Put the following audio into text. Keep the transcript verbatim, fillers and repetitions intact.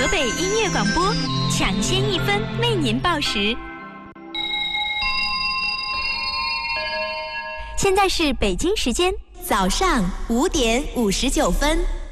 河北音乐广播，抢先一分为您报时。现在是北京时间早上五点五十九分。